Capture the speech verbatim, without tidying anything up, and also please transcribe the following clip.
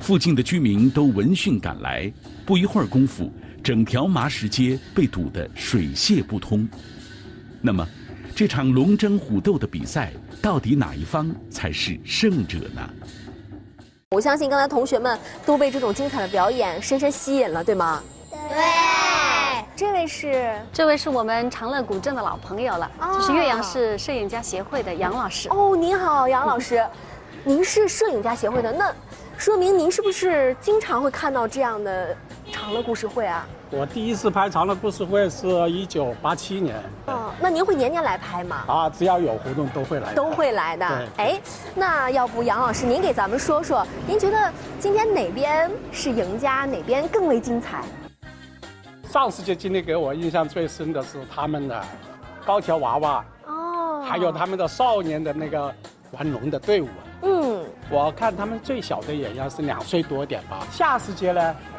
附近的居民都闻讯赶来，不一会儿功夫，整条麻石街被堵得水泄不通。那么，这场龙争虎斗的比赛，到底哪一方才是胜者呢？ 我相信刚才同学们都被这种精彩的表演深深吸引了，对吗？ 对。 这位是， 这位是我们长乐古镇的老朋友了， 哦、 就是岳阳市摄影家协会的杨老师。 哦，您好，杨老师，您是摄影家协会的，那说明您是不是经常会看到这样的长乐故事会啊？ 我第一次拍长乐故事会是一九八七年。 哦，那您会年年来拍吗？ 啊，只要有活动都会来。 都会来的。哎，那要不杨老师您给咱们说说，您觉得今天哪边是赢家，哪边更为精彩？ 上世纪今天给我印象最深的是他们的高桥娃娃，哦，还有他们的少年的那个玩龙的队伍。嗯，我看他们最小的演员是两岁多点吧。下世界呢？